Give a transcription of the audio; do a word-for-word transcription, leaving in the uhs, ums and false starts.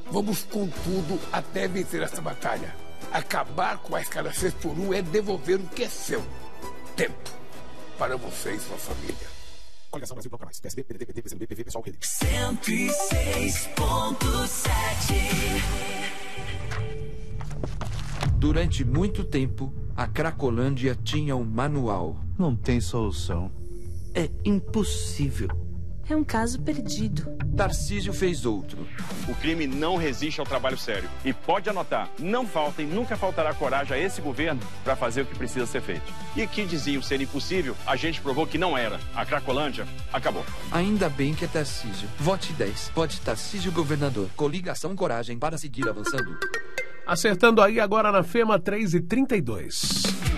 Vamos com tudo até vencer essa batalha. Acabar com a escassez por um é devolver o que é seu. Tempo. Para você e sua família. Coligação Brasil Bloco Mais. P S B, P D T, P T, P C B, P V, Pessoal, Rede. cento e seis ponto sete. Durante muito tempo, a Cracolândia tinha um manual. Não tem solução. É impossível. É um caso perdido. Tarcísio fez outro. O crime não resiste ao trabalho sério. E pode anotar, não falta e nunca faltará coragem a esse governo para fazer o que precisa ser feito. E que diziam ser impossível, a gente provou que não era. A Cracolândia acabou. Ainda bem que é Tarcísio. Vote dez. Vote Tarcísio governador. Coligação Coragem para seguir avançando. Acertando aí agora na Fema três e trinta e dois.